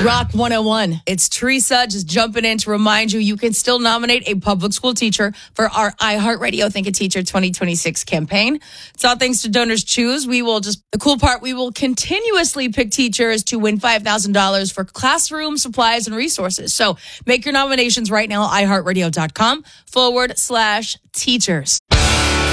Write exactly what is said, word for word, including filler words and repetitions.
Rock one oh one. It's Teresa just jumping in to remind you you can still nominate a public school teacher for our iHeartRadio Think a Teacher twenty twenty-six campaign. It's all thanks to Donors Choose. We will just, the cool part, we will continuously pick teachers to win five thousand dollars for classroom supplies and resources. So make your nominations right now, iHeartRadio.com forward slash teachers.